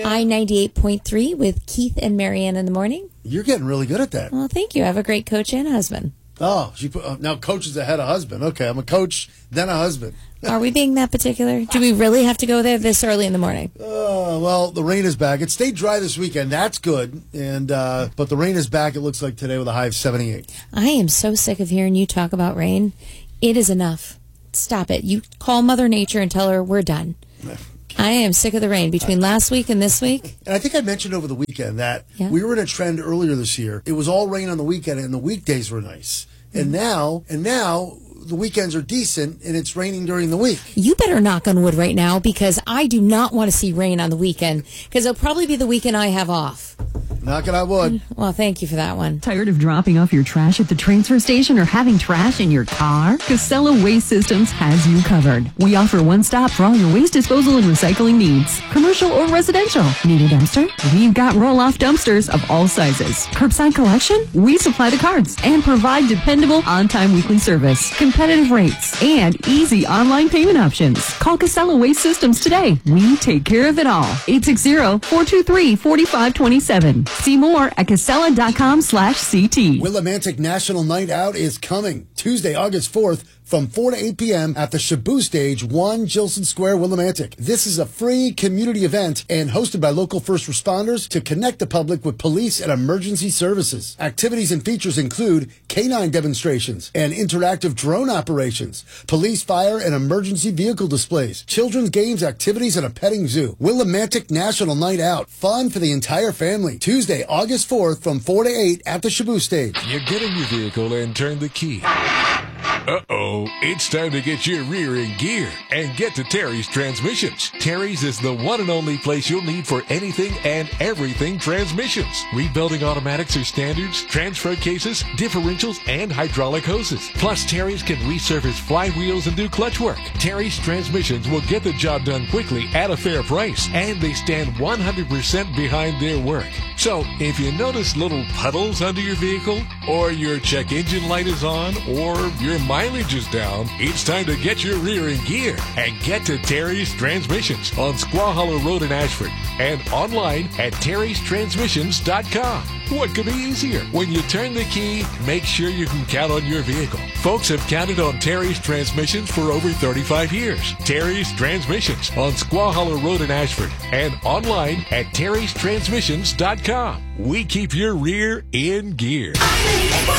I-98.3 with Keith and Marianne in the morning. You're getting really good at that. Well, thank you. I have a great coach and husband. Oh, now coach is ahead of husband. Okay, I'm a coach, then a husband. Are we being that particular? Do we really have to go there this early in the morning? Well, the rain is back. It stayed dry this weekend. That's good. And but the rain is back, it looks like today, with a high of 78. I am so sick of hearing you talk about rain. It is enough. Stop it. You call Mother Nature and tell her we're done. I am sick of the rain between last week and this week. And I think I mentioned over the weekend that we were in a trend earlier this year. It was all rain on the weekend, and the weekdays were nice. And now the weekends are decent, and it's raining during the week. You better knock on wood right now, because I do not want to see rain on the weekend, because it'll probably be the weekend I have off. Knocking on wood. Well, thank you for that one. Tired of dropping off your trash at the transfer station or having trash in your car? Casella Waste Systems has you covered. We offer one stop for all your waste disposal and recycling needs, commercial or residential. Need a dumpster? We've got roll-off dumpsters of all sizes. Curbside collection? We supply the carts and provide dependable on-time weekly service, competitive rates, and easy online payment options. Call Casella Waste Systems today. We take care of it all. 860-423-4527. See more at Casella.com/CT. Willimantic National Night Out is coming Tuesday, August 4th from 4 to 8 p.m. at the Shaboo Stage, 1 Gilson Square, Willimantic. This is a free community event and hosted by local first responders to connect the public with police and emergency services. Activities and features include canine demonstrations and interactive drone operations, police, fire, and emergency vehicle displays, children's games, activities, and a petting zoo. Willimantic National Night Out. Fun for the entire family. Tuesday, August 4th from 4 to 8 at the Shaboo Stage. You get in your vehicle and turn the key. Uh-oh, it's time to get your rear in gear and get to Terry's Transmissions. Terry's is the one and only place you'll need for anything and everything transmissions. Rebuilding automatics or standards, transfer cases, differentials, and hydraulic hoses. Plus, Terry's can resurface flywheels and do clutch work. Terry's Transmissions will get the job done quickly at a fair price, and they stand 100% behind their work. So, if you notice little puddles under your vehicle, or your check engine light is on, or your mileage is down, it's time to get your rear in gear and get to Terry's Transmissions on Squaw Hollow Road in Ashford and online at terrystransmissions.com. What could be easier? When you turn the key, make sure you can count on your vehicle. Folks have counted on Terry's Transmissions for over 35 years. Terry's Transmissions on Squaw Hollow Road in Ashford and online at terrystransmissions.com. We keep your rear in gear.